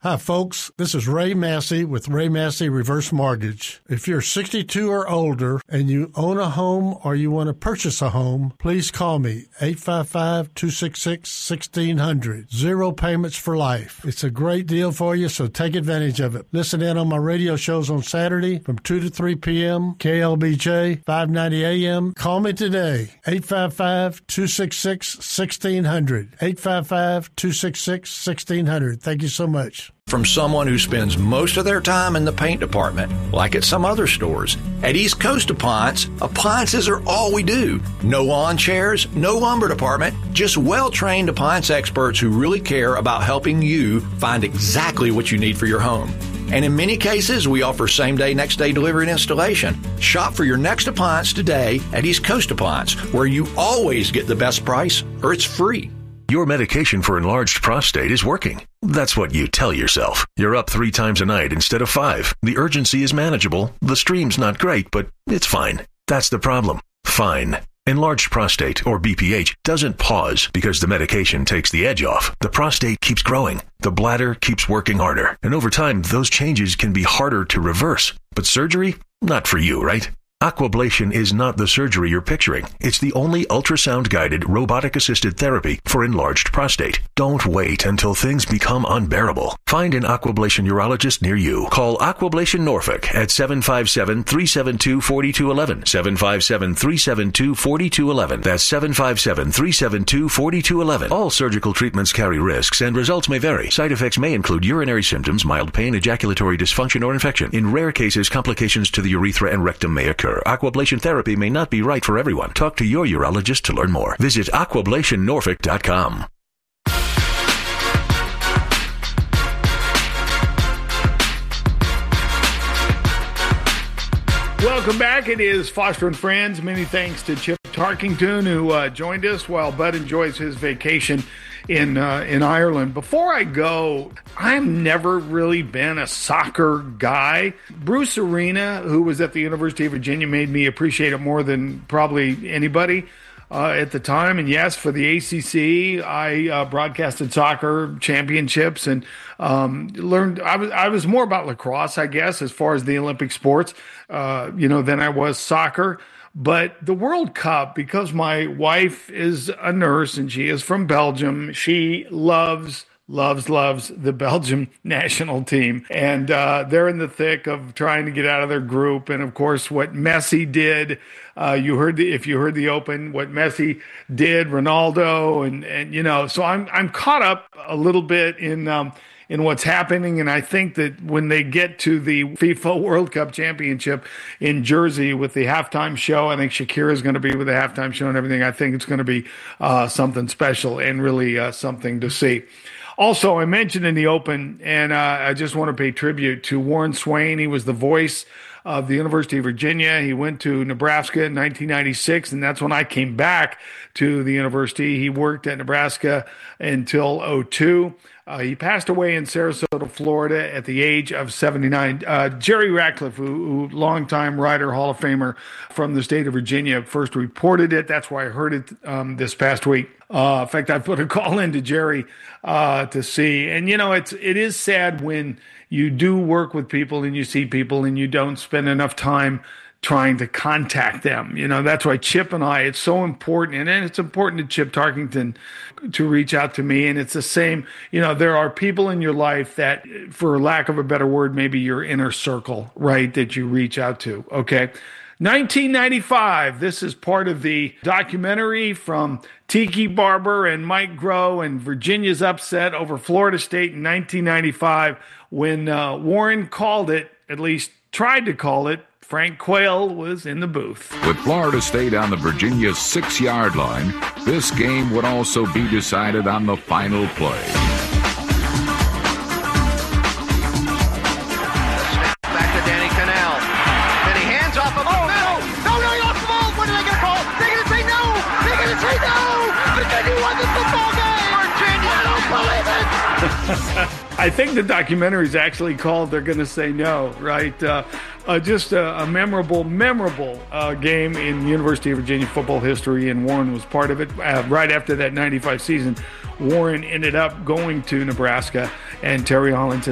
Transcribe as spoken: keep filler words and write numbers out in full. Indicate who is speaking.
Speaker 1: Hi, folks. This is Ray Massey with Ray Massey Reverse Mortgage. If you're sixty-two or older and you own a home or you want to purchase a home, please call me, eight five five, two six six, one six zero zero. Zero payments for life. It's a great deal for you, so take advantage of it. Listen in on my radio shows on Saturday from two to three p.m., K L B J, five ninety A M. Call me today, eight five five, two six six, one six zero zero. eight five five, two six six, one six zero zero. Thank you so much.
Speaker 2: From someone who spends most of their time in the paint department, like at some other stores, at East Coast Appliance, appliances are all we do. No lawn chairs, no lumber department, just well-trained appliance experts who really care about helping you find exactly what you need for your home. And in many cases, we offer same-day, next-day delivery and installation. Shop for your next appliance today at East Coast Appliance, where you always get the best price or it's free.
Speaker 3: Your medication for enlarged prostate is working. That's what you tell yourself. You're up three times a night instead of five. The urgency is manageable. The stream's not great, but it's fine. That's the problem. Fine. Enlarged prostate, or B P H, doesn't pause because the medication takes the edge off. The prostate keeps growing. The bladder keeps working harder. And over time, those changes can be harder to reverse. But surgery? Not for you, right? Aquablation is not the surgery you're picturing. It's the only ultrasound-guided, robotic-assisted therapy for enlarged prostate. Don't wait until things become unbearable. Find an Aquablation urologist near you. Call Aquablation Norfolk at seven five seven, three seven two, four two one one. seven five seven, three seven two, four two one one. That's seven five seven, three seven two, four two one one. All surgical treatments carry risks, and results may vary. Side effects may include urinary symptoms, mild pain, ejaculatory dysfunction, or infection. In rare cases, complications to the urethra and rectum may occur. Aquablation therapy may not be right for everyone. Talk to your urologist to learn more. Visit aquablation norfolk dot com.
Speaker 4: Welcome back. It is Foster and Friends. Many thanks to Chip Tarkington, who uh, joined us while Bud enjoys his vacation in uh, in Ireland. Before I go, I've never really been a soccer guy. Bruce Arena, who was at the University of Virginia, made me appreciate it more than probably anybody uh, at the time. And yes, for the A C C, I uh, broadcasted soccer championships and um, learned. I was I was more about lacrosse, I guess, as far as the Olympic sports, uh, you know, than I was soccer. But the World Cup, because my wife is a nurse and she is from Belgium, she loves, loves, loves the Belgium national team. And uh, they're in the thick of trying to get out of their group. And, of course, what Messi did, uh, you heard the, if you heard the Open, what Messi did, Ronaldo, and, and you know, so I'm I'm caught up a little bit in um, – in what's happening. And I think that when they get to the FIFA World Cup Championship in Jersey with the halftime show, I think Shakira is going to be with the halftime show and everything. I think it's going to be uh, something special and really uh, something to see. Also, I mentioned in the Open, and uh, I just want to pay tribute to Warren Swain. He was the voice of the University of Virginia. He went to Nebraska in nineteen ninety-six, and that's when I came back to the university. He worked at Nebraska until oh two. Uh, he passed away in Sarasota, Florida at the age of seventy-nine. Uh, Jerry Ratcliffe, who, who longtime writer, Hall of Famer from the state of Virginia, first reported it. That's why I heard it um, this past week. Uh, in fact, I put a call in to Jerry uh, to see. And, you know, it's it is sad when you do work with people and you see people and you don't spend enough time trying to contact them. You know, that's why Chip and I, it's so important. And it's important to Chip Tarkington to reach out to me. And it's the same, you know, there are people in your life that, for lack of a better word, maybe your inner circle, right, that you reach out to. Okay. nineteen ninety-five, this is part of the documentary from Tiki Barber and Mike Groh and Virginia's upset over Florida State in nineteen ninety-five when uh, Warren called it, at least tried to call it. Frank Quayle was in the booth.
Speaker 5: With Florida State on the Virginia six-yard line, this game would also be decided on the final play.
Speaker 6: Back to Danny Cannell. And he hands off of the oh, middle. No, no, no, off the ball. What are they going to call? They're going to say no. They're going to say no. Virginia won the football game. Virginia, I don't believe it.
Speaker 4: I think the documentary is actually called They're Going to Say No, right? Uh, uh, just a, a memorable, memorable uh, game in University of Virginia football history, and Warren was part of it. Uh, right after that ninety-five season, Warren ended up going to Nebraska, and Terry Holland said,